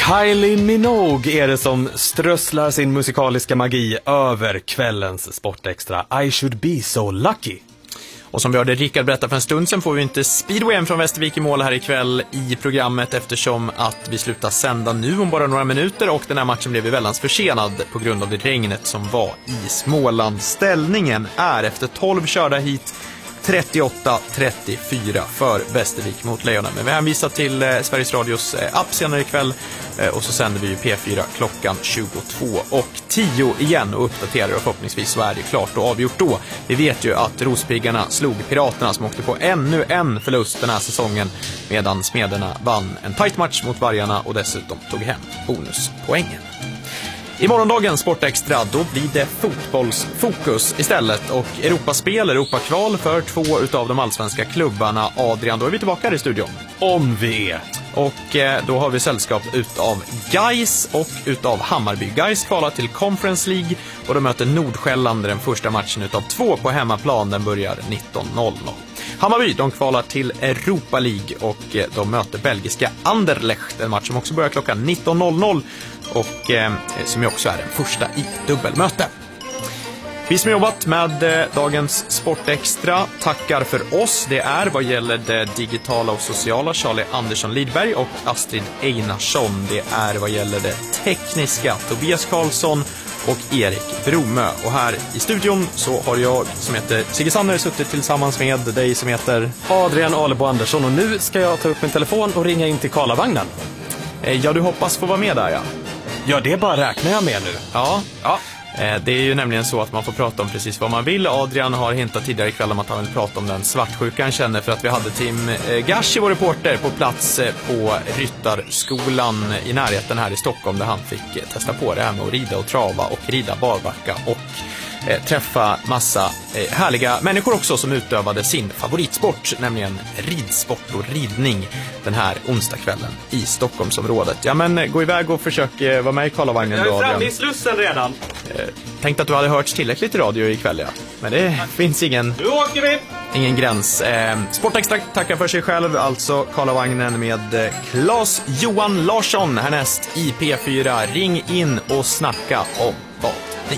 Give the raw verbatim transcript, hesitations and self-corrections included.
Kylie Minogue är det som strösslar sin musikaliska magi över kvällens Sportextra. I should be so lucky. Och som vi hörde Rickard berätta för en stund sedan får vi inte speedwayen från Västervik i mål här ikväll i programmet eftersom att vi slutar sända nu om bara några minuter och den här matchen blev väldigt försenad på grund av det regnet som var i Småland. Ställningen är efter tolv körda hit trettioåtta trettiofyra för Västervik mot Lejonen. Men vi hänvisar till eh, Sveriges Radios eh, app senare ikväll eh, och så sänder vi P fyra klockan tjugotvå och tio igen och uppdaterar och förhoppningsvis så är det klart och avgjort då. Vi vet ju att Rospiggarna slog Piraterna som åkte på ännu en förlust den här säsongen medan Smederna vann en tight match mot Vargarna och dessutom tog hem bonuspoängen. I morgondagens Sportextra då blir det fotbollsfokus istället och Europaspel, Europakval för två utav de allsvenska klubbarna. Adrian, då är vi tillbaka här i studion. Om vi är. Och eh, då har vi sällskap utav Gais och utav Hammarby. Gais kvalar till Conference League och de möter Nordsjälland den första matchen utav två på hemmaplan. Den börjar nitton noll noll. Hammarby, de kvalar till Europa League och eh, de möter belgiska Anderlecht. En match som också börjar klockan nitton noll noll och eh, som ju också är den första i dubbelmöte. Vi som jobbat med eh, dagens Sportextra tackar för oss. Det är vad gäller det digitala och sociala Charlie Andersson Lidberg och Astrid Einarsson. Det är vad gäller det tekniska Tobias Karlsson och Erik Bromö. Och här i studion så har jag som heter Sigge Sanner suttit tillsammans med dig som heter Adrian Alebo Andersson och nu ska jag ta upp min telefon och ringa in till Karlavagnen. Ja, du hoppas få vara med där, ja. Ja, det bara räknar jag med nu. Ja, ja. Det är ju nämligen så att man får prata om precis vad man vill. Adrian har hintat tidigare ikväll om att han vill prata om den svartsjuka han känner för att vi hade Tim Gashi, vår reporter, på plats på Ryttarskolan i närheten här i Stockholm där han fick testa på det här med att rida och trava och rida barbacka och eh, träffa massa eh, härliga människor också som utövade sin favoritsport, nämligen ridsport och ridning den här onsdagskvällen i Stockholmsområdet. Ja, men gå iväg och försök eh, vara med i Karlavagnen då, Jag är Adrian. framme i Slussen redan. Eh, tänkte att du hade hört tillräckligt i radio ikväll, ja. Men det finns ingen... Nu åker vi! Ingen gräns. Eh, Sportextra tackar för sig själv, alltså Karlavagnen med eh, Claes Johan Larsson härnäst i P fyra. Ring in och snacka om